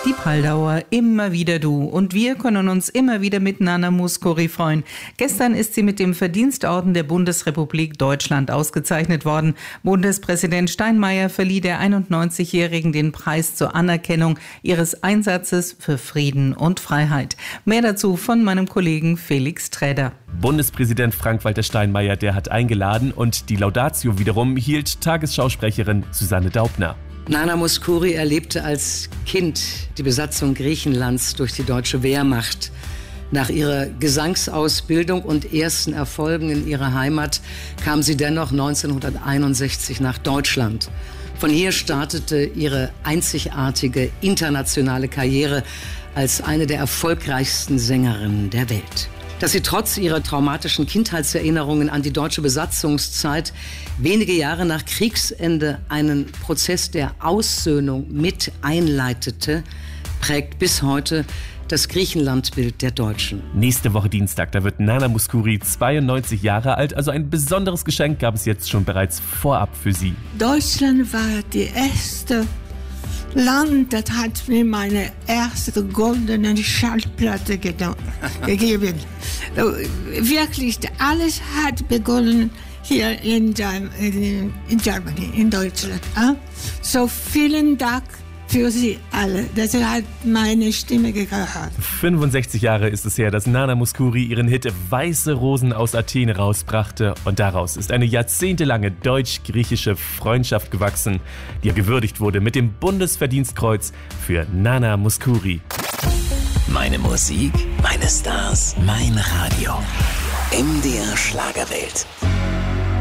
Die Paldauer, immer wieder du. Und wir können uns immer wieder mit Nana Mouskouri freuen. Gestern ist sie mit dem Verdienstorden der Bundesrepublik Deutschland ausgezeichnet worden. Bundespräsident Steinmeier verlieh der 91-Jährigen den Preis zur Anerkennung ihres Einsatzes für Frieden und Freiheit. Mehr dazu von meinem Kollegen Felix Träder. Bundespräsident Frank-Walter Steinmeier, der hat eingeladen, und die Laudatio wiederum hielt Tagesschausprecherin Susanne Daubner. Nana Mouskouri erlebte als Kind die Besatzung Griechenlands durch die deutsche Wehrmacht. Nach ihrer Gesangsausbildung und ersten Erfolgen in ihrer Heimat kam sie dennoch 1961 nach Deutschland. Von hier startete ihre einzigartige internationale Karriere als eine der erfolgreichsten Sängerinnen der Welt. Dass sie trotz ihrer traumatischen Kindheitserinnerungen an die deutsche Besatzungszeit wenige Jahre nach Kriegsende einen Prozess der Aussöhnung mit einleitete, prägt bis heute das Griechenlandbild der Deutschen. Nächste Woche Dienstag, da wird Nana Mouskouri 92 Jahre alt, also ein besonderes Geschenk gab es jetzt schon bereits vorab für sie. Deutschland war die erste Land, das hat mir meine erste goldene Schallplatte gegeben. Wirklich, alles hat begonnen hier in Germany, in Deutschland. So vielen Dank für Sie alle, dass ihr halt meine Stimme gehört. 65 Jahre ist es her, dass Nana Mouskouri ihren Hit Weiße Rosen aus Athen rausbrachte, und daraus ist eine jahrzehntelange deutsch-griechische Freundschaft gewachsen, die gewürdigt wurde mit dem Bundesverdienstkreuz für Nana Mouskouri. Meine Musik, meine Stars, mein Radio. MDR Schlagerwelt.